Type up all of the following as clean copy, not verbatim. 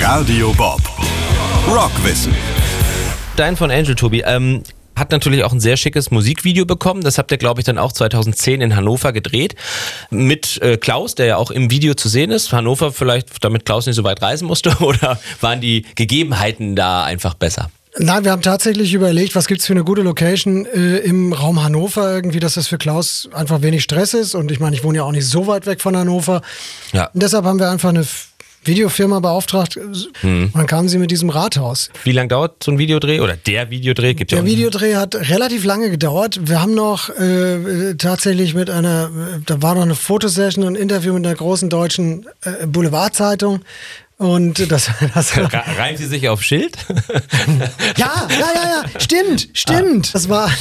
Radio Bob. Rockwissen. Dying for an Angel, Tobi, hat natürlich auch ein sehr schickes Musikvideo bekommen. Das habt ihr, glaube ich, dann auch 2010 in Hannover gedreht. Mit Klaus, der ja auch im Video zu sehen ist. Hannover vielleicht, damit Klaus nicht so weit reisen musste? Oder waren die Gegebenheiten da einfach besser? Nein, wir haben tatsächlich überlegt, was gibt's für eine gute Location im Raum Hannover irgendwie, dass das für Klaus einfach wenig Stress ist. Und ich meine, ich wohne ja auch nicht so weit weg von Hannover. Ja. Und deshalb haben wir einfach eine Videofirma beauftragt und dann kamen sie mit diesem Rathaus. Wie lange dauert so ein Videodreh oder der Videodreh? Der Videodreh hat relativ lange gedauert. Wir haben noch tatsächlich da war noch eine Fotosession und ein Interview mit einer großen deutschen Boulevardzeitung. Und das reimt sie sich auf Schild? Ja, stimmt. Das war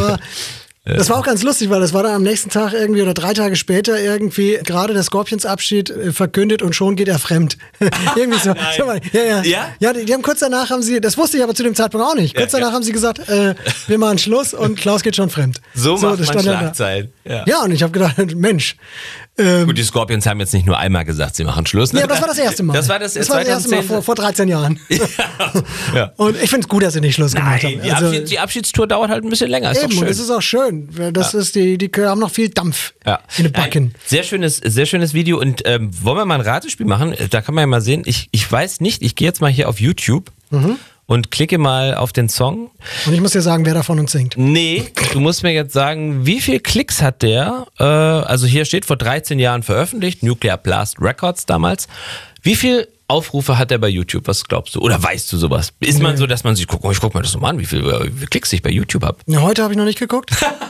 auch ganz lustig, weil das war dann am nächsten Tag irgendwie oder 3 Tage später irgendwie gerade der Scorpions-Abschied verkündet und schon geht er fremd. Irgendwie so. Ja, die haben kurz danach das wusste ich aber zu dem Zeitpunkt auch nicht. Kurz danach haben sie gesagt, wir machen Schluss und Klaus geht schon fremd. So macht man Schlagzeilen. Ja, und ich habe gedacht, Mensch. Gut, die Scorpions haben jetzt nicht nur einmal gesagt, sie machen Schluss. Ne? Ja, das war das erste Mal. Das war das erste Mal vor 13 Jahren. Ja. Und ich finde es gut, dass sie nicht Schluss gemacht haben. Die Abschiedstour dauert halt ein bisschen länger. Ist eben, doch schön. Und es ist auch schön. Das ist die haben noch viel Dampf in den Backen. Sehr schönes Video. Und wollen wir mal ein Ratespiel machen? Da kann man ja mal sehen. Ich weiß nicht, ich gehe jetzt mal hier auf YouTube. Und klicke mal auf den Song. Und ich muss dir sagen, wer davon uns singt. Nee, du musst mir jetzt sagen, wie viel Klicks hat der? Also hier steht vor 13 Jahren veröffentlicht, Nuclear Blast Records damals. Wie viel Aufrufe hat der bei YouTube? Was glaubst du? Oder weißt du sowas? Ist man so, dass man sich guckt, ich guck mal das nochmal an, wie viel Klicks ich bei YouTube habe? Ja, heute habe ich noch nicht geguckt.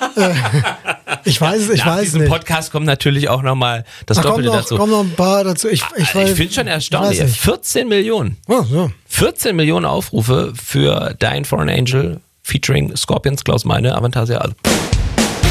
Ich weiß es nicht. Nach diesem Podcast kommt natürlich auch nochmal das Doppelte dazu. Kommen noch ein paar dazu. Ich finde schon erstaunlich. 14 Millionen. Oh, so. 14 Millionen Aufrufe für Dying for an Angel featuring Scorpions, Klaus Meine, Avantasia.